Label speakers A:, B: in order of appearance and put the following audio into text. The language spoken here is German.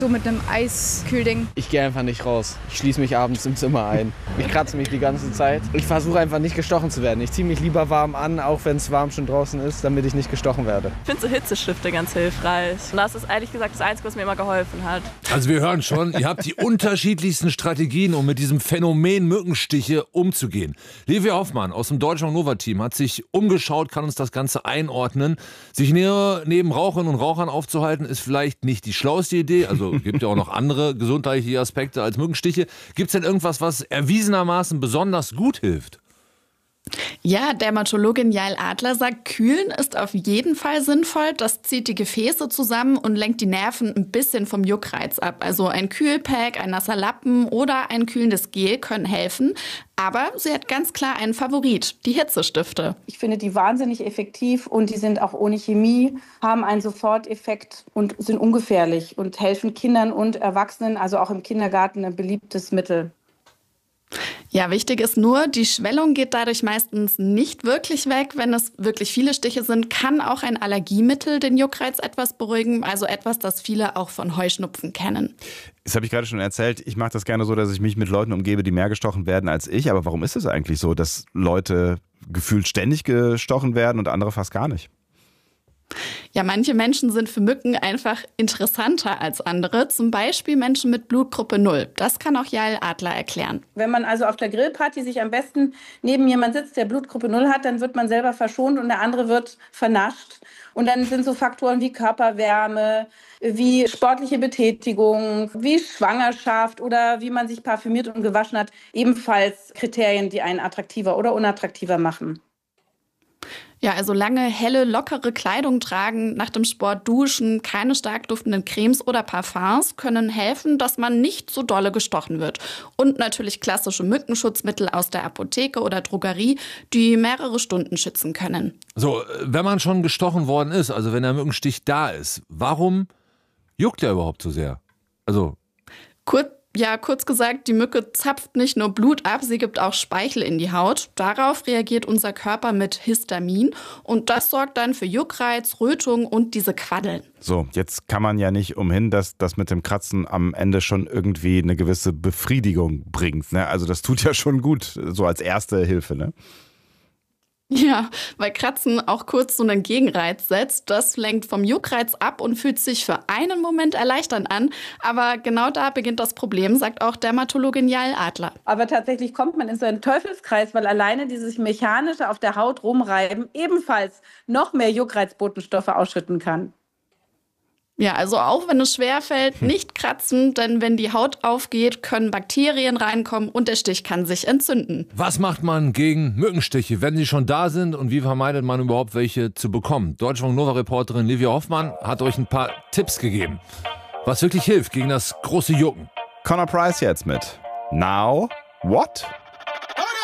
A: So mit einem Eiskühlding.
B: Ich gehe einfach nicht raus. Ich schließe mich abends im Zimmer ein. Ich kratze mich die ganze Zeit. Ich versuche einfach nicht gestochen zu werden. Ich ziehe mich lieber warm an, auch wenn es warm schon draußen ist, damit ich nicht gestochen werde.
C: Ich finde so Hitzestifte ganz hilfreich. Und das ist ehrlich gesagt das Einzige, was mir immer geholfen hat.
D: Also wir hören schon, ihr habt die unterschiedlichsten Strategien, um mit diesem Phänomen Mückenstiche umzugehen. Livia Hoffmann aus dem Deutschland Nova Team hat sich umgeschaut, kann uns das Ganze einordnen. Sich neben Raucherinnen und Rauchern aufzuhalten, ist vielleicht nicht die schlauste Idee. Also gibt ja auch noch andere gesundheitliche Aspekte als Mückenstiche. Gibt es denn irgendwas, was erwiesenermaßen besonders gut hilft?
E: Ja, Dermatologin Jael Adler sagt, kühlen ist auf jeden Fall sinnvoll. Das zieht die Gefäße zusammen und lenkt die Nerven ein bisschen vom Juckreiz ab. Also ein Kühlpack, ein nasser Lappen oder ein kühlendes Gel können helfen. Aber sie hat ganz klar einen Favorit, die Hitzestifte.
F: Ich finde die wahnsinnig effektiv und die sind auch ohne Chemie, haben einen Soforteffekt und sind ungefährlich und helfen Kindern und Erwachsenen, also auch im Kindergarten, ein beliebtes Mittel.
E: Ja, wichtig ist nur, die Schwellung geht dadurch meistens nicht wirklich weg. Wenn es wirklich viele Stiche sind, kann auch ein Allergiemittel den Juckreiz etwas beruhigen. Also etwas, das viele auch von Heuschnupfen kennen.
G: Das habe ich gerade schon erzählt. Ich mache das gerne so, dass ich mich mit Leuten umgebe, die mehr gestochen werden als ich. Aber warum ist es eigentlich so, dass Leute gefühlt ständig gestochen werden und andere fast gar nicht?
E: Ja, manche Menschen sind für Mücken einfach interessanter als andere. Zum Beispiel Menschen mit Blutgruppe 0. Das kann auch Jael Adler erklären.
F: Wenn man also auf der Grillparty sich am besten neben jemand sitzt, der Blutgruppe 0 hat, dann wird man selber verschont und der andere wird vernascht. Und dann sind so Faktoren wie Körperwärme, wie sportliche Betätigung, wie Schwangerschaft oder wie man sich parfümiert und gewaschen hat, ebenfalls Kriterien, die einen attraktiver oder unattraktiver machen.
E: Ja, also lange, helle, lockere Kleidung tragen, nach dem Sport duschen, keine stark duftenden Cremes oder Parfums können helfen, dass man nicht so dolle gestochen wird. Und natürlich klassische Mückenschutzmittel aus der Apotheke oder Drogerie, die mehrere Stunden schützen können.
D: So, wenn man schon gestochen worden ist, also wenn der Mückenstich da ist, warum juckt der überhaupt so sehr? Also
E: Kurz gesagt, die Mücke zapft nicht nur Blut ab, sie gibt auch Speichel in die Haut. Darauf reagiert unser Körper mit Histamin und das sorgt dann für Juckreiz, Rötung und diese Quaddeln.
G: So, jetzt kann man ja nicht umhin, dass das mit dem Kratzen am Ende schon irgendwie eine gewisse Befriedigung bringt. Ne? Also das tut ja schon gut, so als erste Hilfe, ne?
E: Ja, weil Kratzen auch kurz so einen Gegenreiz setzt. Das lenkt vom Juckreiz ab und fühlt sich für einen Moment erleichternd an. Aber genau da beginnt das Problem, sagt auch Dermatologin Jael Adler.
F: Aber tatsächlich kommt man in so einen Teufelskreis, weil alleine dieses mechanische auf der Haut rumreiben ebenfalls noch mehr Juckreizbotenstoffe ausschütten kann.
E: Ja, also auch wenn es schwerfällt, nicht kratzen, denn wenn die Haut aufgeht, können Bakterien reinkommen und der Stich kann sich entzünden.
D: Was macht man gegen Mückenstiche, wenn sie schon da sind und wie vermeidet man überhaupt welche zu bekommen? Deutschland Nova Reporterin Livia Hoffmann hat euch ein paar Tipps gegeben, was wirklich hilft gegen das große Jucken.
G: Connor Price jetzt mit Now What?